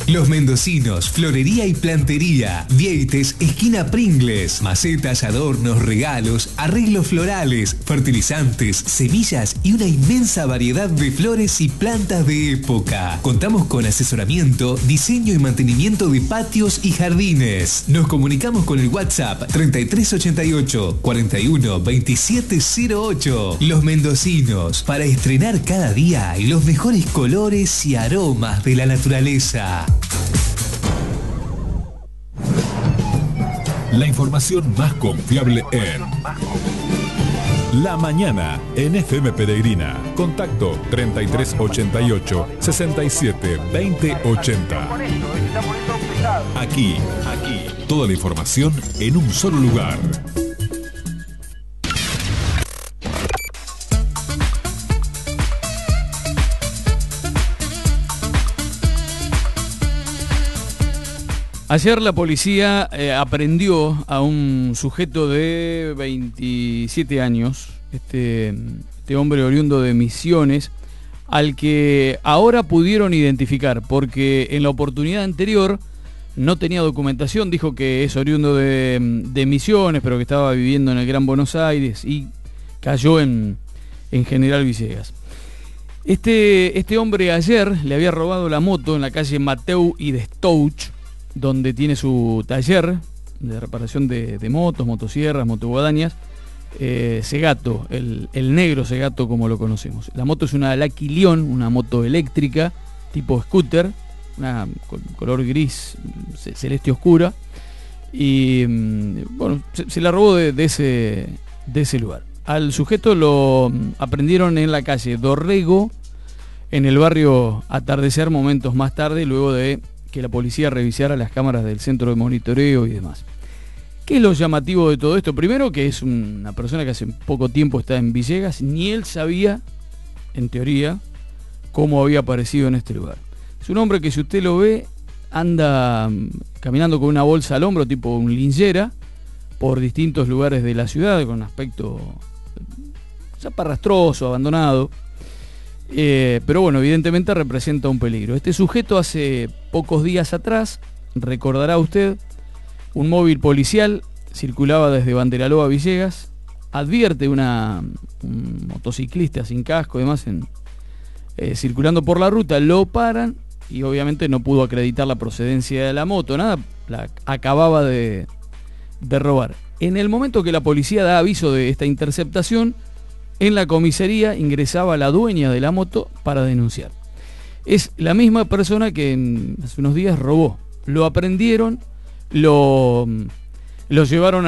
Los Mendocinos, florería y plantería. Vieites, esquina Pringles. Macetas, adornos, regalos, arreglos florales, fertilizantes, semillas y una inmensa variedad de flores y plantas de época. Contamos con asesoramiento, diseño y mantenimiento de patios y jardines. Nos comunicamos con el WhatsApp 3388 41 2708. Los Mendocinos, para estrenar cada día los mejores colores y aromas de la naturaleza. La información más confiable en La Mañana en FM Peregrina. Contacto 3388 67 20 80. Aquí, toda la información en un solo lugar. Ayer la policía aprendió a un sujeto de 27 años, este hombre oriundo de Misiones, al que ahora pudieron identificar, porque en la oportunidad anterior no tenía documentación, dijo que es oriundo de Misiones, pero que estaba viviendo en el Gran Buenos Aires y cayó en General Villegas. Este hombre ayer le había robado la moto en la calle Mateu y de Stouch, donde tiene su taller de reparación de motos, motosierras, motoguadañas, Segato, el negro Segato como lo conocemos. La moto es una Lucky Lion, una moto eléctrica tipo scooter, una color gris celeste oscura, y bueno, se la robó de ese lugar. Al sujeto lo aprendieron en la calle Dorrego, en el barrio Atardecer, momentos más tarde, luego de que la policía revisara las cámaras del centro de monitoreo y demás. ¿Qué es lo llamativo de todo esto? Primero, que es una persona que hace poco tiempo está en Villegas, ni él sabía, en teoría, cómo había aparecido en este lugar. Es un hombre que, si usted lo ve, anda caminando con una bolsa al hombro, tipo un linchera, por distintos lugares de la ciudad, con un aspecto zaparrastroso, abandonado. Pero bueno, evidentemente representa un peligro. Este sujeto hace pocos días atrás, recordará usted, un móvil policial circulaba desde Banderaló a Villegas, advierte un motociclista sin casco y demás circulando por la ruta, lo paran y obviamente no pudo acreditar la procedencia de la moto, nada, la acababa de robar. En el momento que la policía da aviso de esta interceptación, en la comisaría ingresaba la dueña de la moto para denunciar. Es la misma persona que hace unos días robó. Lo aprendieron, lo llevaron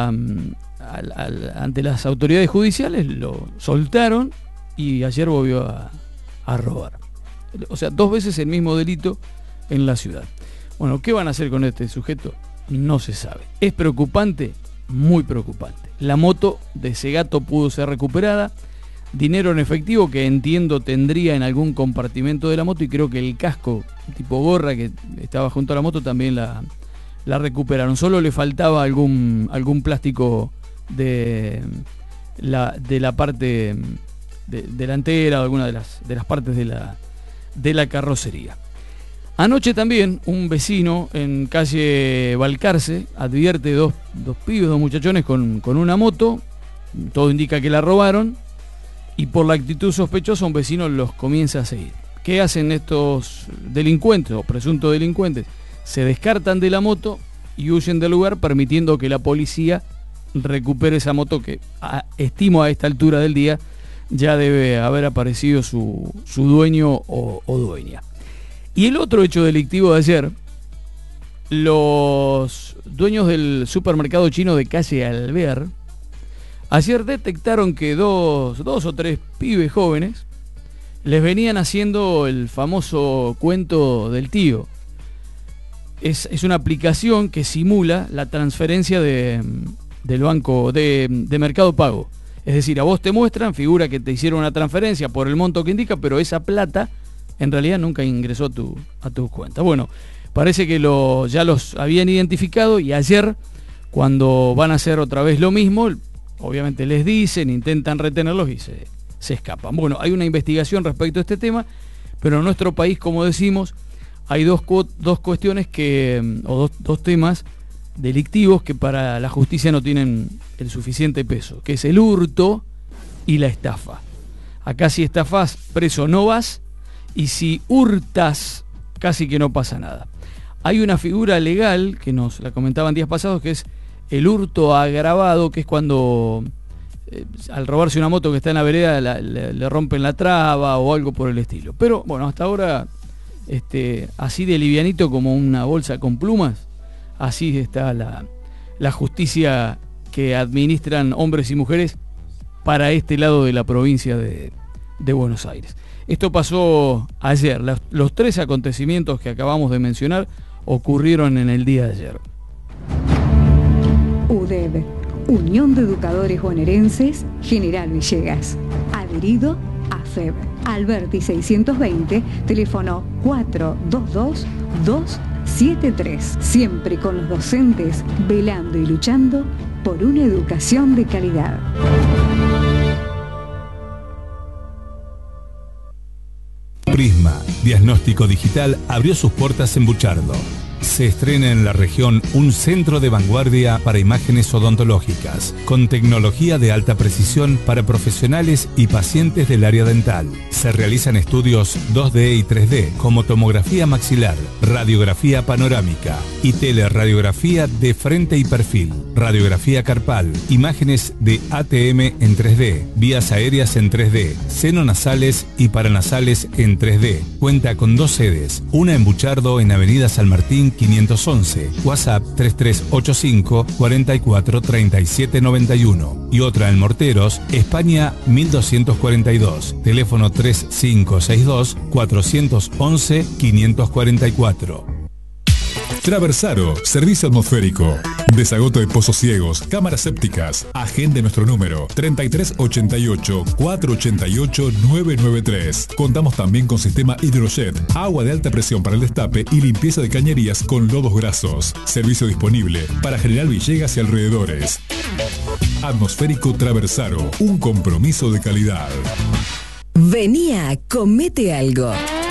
ante las autoridades judiciales, lo soltaron y ayer volvió a robar. O sea, 2 veces el mismo delito en la ciudad. Bueno, ¿qué van a hacer con este sujeto? No se sabe. ¿Es preocupante? Muy preocupante. La moto de Segato pudo ser recuperada, dinero en efectivo que entiendo tendría en algún compartimento de la moto, y creo que el casco tipo gorra que estaba junto a la moto también la recuperaron. Solo le faltaba algún plástico de la parte delantera o alguna de las partes de la carrocería. Anoche también un vecino en calle Balcarce advierte dos muchachones con una moto. Todo indica que la robaron, y por la actitud sospechosa un vecino los comienza a seguir. ¿Qué hacen estos delincuentes o presuntos delincuentes? Se descartan de la moto y huyen del lugar, permitiendo que la policía recupere esa moto que estimo a esta altura del día ya debe haber aparecido su dueño o dueña. Y el otro hecho delictivo de ayer, los dueños del supermercado chino de calle Alvear, ayer detectaron que dos o tres pibes jóvenes les venían haciendo el famoso cuento del tío. Es una aplicación que simula la transferencia del banco de Mercado Pago. Es decir, a vos te muestran, figura que te hicieron una transferencia por el monto que indica, pero esa plata en realidad nunca ingresó a tu cuenta. Bueno, parece que ya los habían identificado, y ayer, cuando van a hacer otra vez lo mismo, obviamente les dicen, intentan retenerlos y se escapan. Bueno, hay una investigación respecto a este tema, pero en nuestro país, como decimos, hay dos cuestiones dos temas delictivos que para la justicia no tienen el suficiente peso, que es el hurto y la estafa. Acá si estafás, preso no vas, y si hurtas, casi que no pasa nada. Hay una figura legal, que nos la comentaban días pasados, que es el hurto agravado, que es cuando al robarse una moto que está en la vereda le rompen la traba o algo por el estilo. Pero bueno, hasta ahora así de livianito como una bolsa con plumas, así está la justicia que administran hombres y mujeres para este lado de la provincia de Buenos Aires. Esto pasó ayer. Los 3 acontecimientos que acabamos de mencionar ocurrieron en el día de ayer. UDEB, Unión de Educadores Bonaerenses, General Villegas. Adherido a FEB. Alberti 620, teléfono 422-273. Siempre con los docentes, velando y luchando por una educación de calidad. Prisma Diagnóstico Digital abrió sus puertas en Buchardo. Se estrena en la región un centro de vanguardia para imágenes odontológicas, con tecnología de alta precisión para profesionales y pacientes del área dental. Se realizan estudios 2D y 3D, como tomografía maxilar, radiografía panorámica y teleradiografía de frente y perfil, radiografía carpal, imágenes de ATM en 3D, vías aéreas en 3D, seno-nasales y paranasales en 3D. Cuenta con 2 sedes, una en Buchardo en Avenida San Martín 511, WhatsApp 3385 44 37 91 y otra en Morteros, España 1242, teléfono 3562 411 544. Traversaro, servicio atmosférico. Desagoto de pozos ciegos, cámaras sépticas. Agende nuestro número 3388-488-993. Contamos también con sistema Hidrojet, agua de alta presión para el destape y limpieza de cañerías con lodos grasos. Servicio disponible para General Villegas y alrededores. Atmosférico Traversaro, un compromiso de calidad. Venía, comete algo.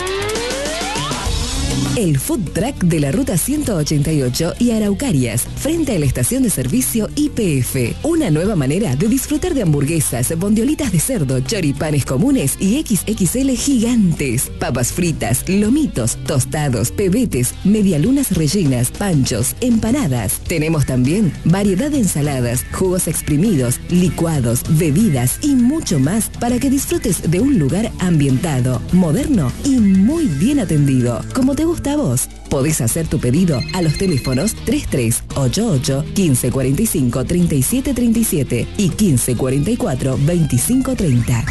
El food truck de la ruta 188 y Araucarias, frente a la estación de servicio YPF. Una nueva manera de disfrutar de hamburguesas, bondiolitas de cerdo, choripanes comunes y XXL gigantes. Papas fritas, lomitos, tostados, pebetes, medialunas rellenas, panchos, empanadas. Tenemos también variedad de ensaladas, jugos exprimidos, licuados, bebidas y mucho más para que disfrutes de un lugar ambientado, moderno y muy bien atendido. Como te gusta a vos. Podés hacer tu pedido a los teléfonos 3388 1545 3737 y 1544 2530.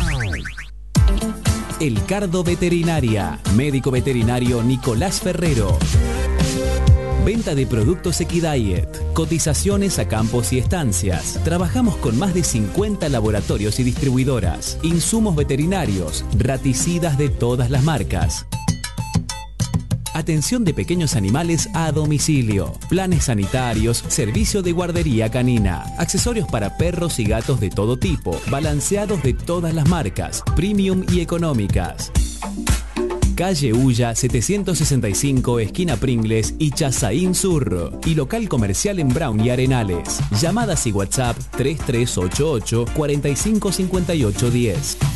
El Cardo Veterinaria, médico veterinario Nicolás Ferrero. Venta de productos Equidiet, cotizaciones a campos y estancias. Trabajamos con más de 50 laboratorios y distribuidoras. Insumos veterinarios, raticidas de todas las marcas. Atención de pequeños animales a domicilio, planes sanitarios, servicio de guardería canina, accesorios para perros y gatos de todo tipo, balanceados de todas las marcas, premium y económicas. Calle Ulla 765, esquina Pringles y Chazaín Sur. Y local comercial en Brown y Arenales. Llamadas y WhatsApp 3388 455810.